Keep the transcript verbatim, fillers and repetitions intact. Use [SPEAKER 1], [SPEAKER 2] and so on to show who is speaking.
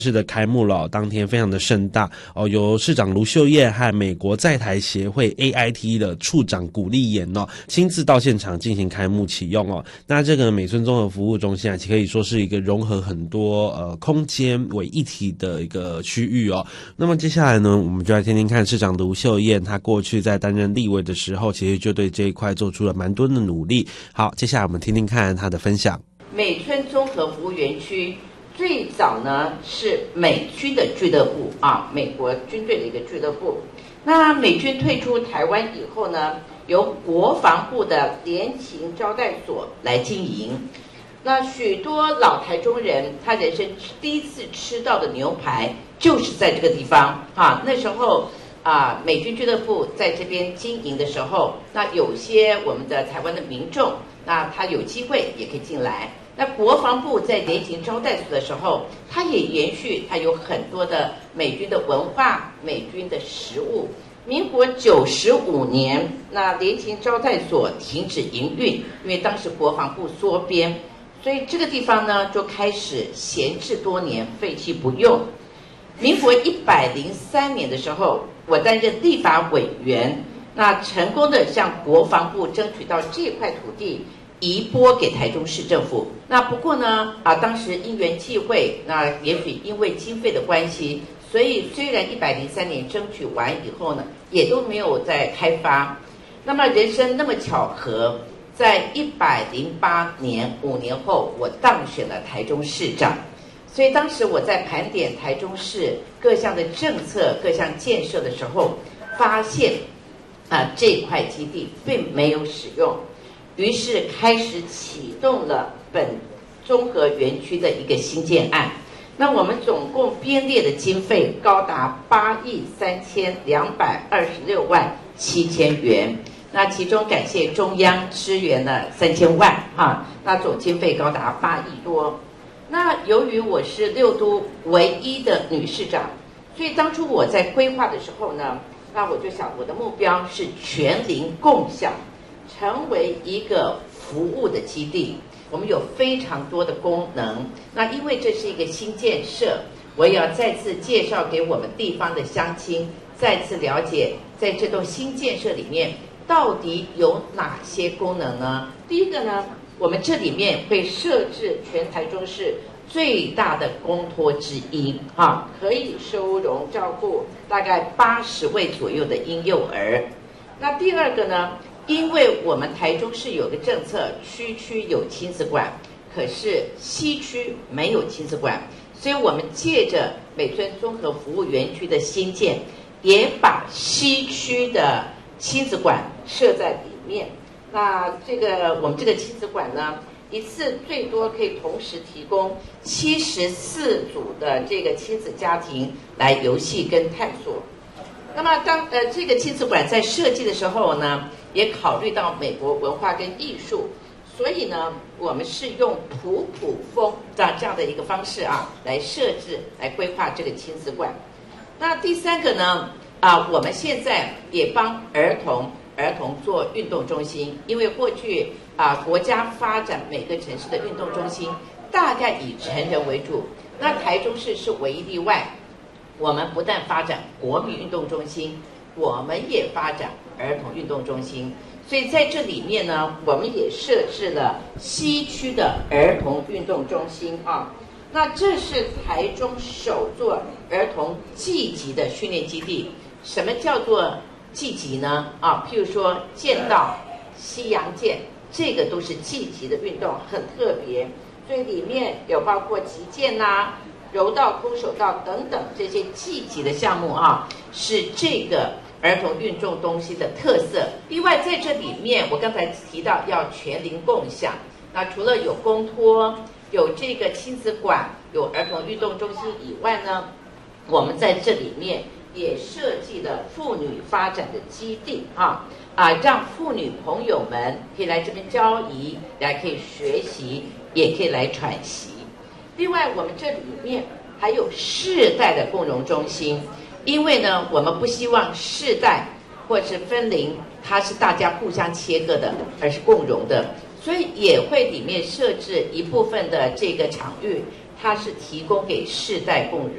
[SPEAKER 1] 市的开幕了，当天非常的盛大哦，由市长卢秀燕和美国在台协会 A I T 的处长古立言哦，亲自到现场进行开幕启用哦。那这个美村综合服务中心啊，可以说是一个融合很多呃空间为一体的一个区域哦。那么接下来呢，我们就来听听看市长卢秀燕她过去在担任立委的时候，其实就对这一块做出了蛮多的努力。好，接下来我们听听看她的分享。
[SPEAKER 2] 美村综合服务园区。最早呢是美军的俱乐部啊，美国军队的一个俱乐部。那美军退出台湾以后呢，由国防部的联勤招待所来经营。那许多老台中人，他人生第一次吃到的牛排就是在这个地方啊。那时候啊，美军俱乐部在这边经营的时候，那有些我们的台湾的民众，那他有机会也可以进来。那国防部在联勤招待所的时候，它也延续，它有很多的美军的文化、美军的食物。民国九十五年，那联勤招待所停止营运，因为当时国防部缩编，所以这个地方呢就开始闲置多年，废弃不用。民国一百零三年的时候，我担任立法委员，那成功的向国防部争取到这块土地。移拨给台中市政府。那不过呢，啊，当时因缘际会，那也许因为经费的关系，所以虽然一百零三年争取完以后呢，也都没有再开发。那么人生那么巧合，在一百零八年五年后，我当选了台中市长。所以当时我在盘点台中市各项的政策、各项建设的时候，发现啊，这块基地并没有使用。于是开始启动了本综合园区的一个新建案。那我们总共编列的经费高达八亿三千两百二十六万七千元。那其中感谢中央支援了三千万哈，那总经费高达八亿多。那由于我是六都唯一的女市长，所以当初我在规划的时候呢，那我就想我的目标是全龄共享。成为一个服务的基地，我们有非常多的功能。那因为这是一个新建设，我也要再次介绍给我们地方的乡亲，再次了解在这栋新建设里面到底有哪些功能呢？第一个呢，我们这里面会设置全台中市最大的公托之一啊，可以收容照顾大概八十位左右的婴幼儿。那第二个呢？因为我们台中市有个政策，区区有亲子馆，可是西区没有亲子馆，所以我们借着美村综合服务园区的新建，也把西区的亲子馆设在里面。那这个我们这个亲子馆呢，一次最多可以同时提供七十四组的这个亲子家庭来游戏跟探索。那么当呃这个亲子馆在设计的时候呢，也考虑到美国文化跟艺术，所以呢，我们是用普普风这样这样的一个方式啊，来设置、来规划这个亲子馆。那第三个呢，啊，我们现在也帮儿童儿童做运动中心，因为过去啊，国家发展每个城市的运动中心大概以成人为主，那台中市是唯一例外。我们不但发展国民运动中心，我们也发展儿童运动中心。所以在这里面呢，我们也设置了西区的儿童运动中心啊。那这是台中首座儿童技击的训练基地。什么叫做技击呢？啊，譬如说剑道、西洋剑，这个都是技击的运动，很特别。所以里面有包括击剑呐、啊。柔道、空手道等等这些技击的项目啊，是这个儿童运动中心的特色。另外，在这里面，我刚才提到要全龄共享。那除了有公托、有这个亲子馆、有儿童运动中心以外呢，我们在这里面也设计了妇女发展的基地啊啊，让妇女朋友们可以来这边交谊，来可以学习，也可以来喘息。另外，我们这里面还有世代的共融中心，因为呢，我们不希望世代或是分龄，它是大家互相切割的，而是共融的，所以也会里面设置一部分的这个场域， 它是提供给世代共